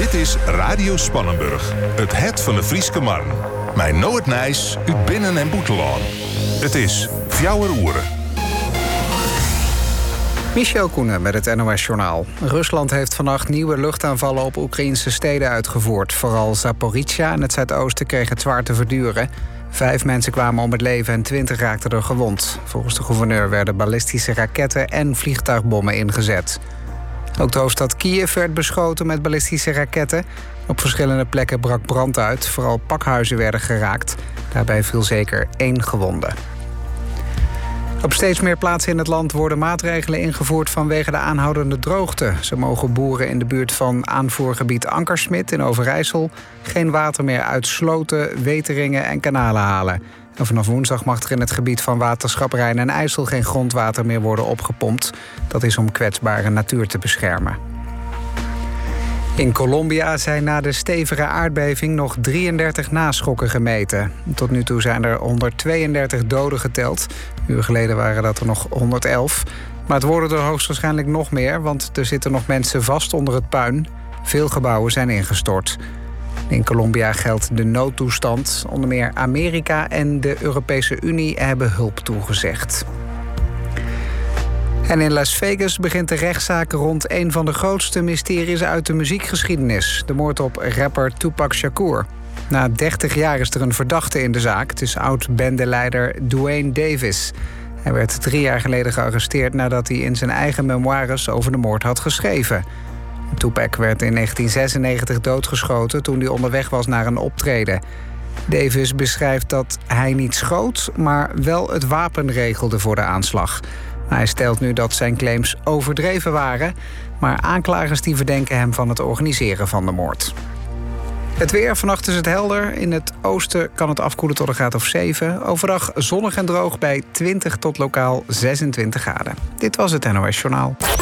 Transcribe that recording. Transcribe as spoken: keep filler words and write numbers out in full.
Dit is Radio Spannenburg, het het van de Frieske Marn. Mijn Noord Nijs, uit Binnen- en Boetelaan. Het is Fjouwer Oeren. Michel Koenen met het N O S-journaal. Rusland heeft vannacht nieuwe luchtaanvallen op Oekraïnse steden uitgevoerd. Vooral Zaporizhia en het zuidoosten kregen het zwaar te verduren. Vijf mensen kwamen om het leven en twintig raakten er gewond. Volgens de gouverneur werden ballistische raketten en vliegtuigbommen ingezet. Ook de hoofdstad Kiev werd beschoten met ballistische raketten. Op verschillende plekken brak brand uit. Vooral pakhuizen werden geraakt. Daarbij viel zeker één gewonde. Op steeds meer plaatsen in het land worden maatregelen ingevoerd vanwege de aanhoudende droogte. Zo mogen boeren in de buurt van aanvoergebied Ankersmit in Overijssel geen water meer uit sloten, weteringen en kanalen halen. En vanaf woensdag mag er in het gebied van waterschap Rijn en IJssel geen grondwater meer worden opgepompt. Dat is om kwetsbare natuur te beschermen. In Colombia zijn na de stevige aardbeving nog drieëndertig naschokken gemeten. Tot nu toe zijn er honderdtweeëndertig doden geteld. Een uur geleden waren dat er nog honderdelf. Maar het worden er hoogstwaarschijnlijk nog meer, want er zitten nog mensen vast onder het puin. Veel gebouwen zijn ingestort. In Colombia geldt de noodtoestand. Onder meer Amerika en de Europese Unie hebben hulp toegezegd. En in Las Vegas begint de rechtszaak rond een van de grootste mysteries uit de muziekgeschiedenis. De moord op rapper Tupac Shakur. Na dertig jaar is er een verdachte in de zaak. Het is oud-bendeleider Duane Davis. Hij werd drie jaar geleden gearresteerd nadat hij in zijn eigen memoires over de moord had geschreven. Tupac werd in negentien zesennegentig doodgeschoten toen hij onderweg was naar een optreden. Davis beschrijft dat hij niet schoot, maar wel het wapen regelde voor de aanslag. Hij stelt nu dat zijn claims overdreven waren, maar aanklagers die verdenken hem van het organiseren van de moord. Het weer, vannacht is het helder. In het oosten kan het afkoelen tot een graad of zeven. Overdag zonnig en droog bij twintig tot lokaal zesentwintig graden. Dit was het N O S Journaal.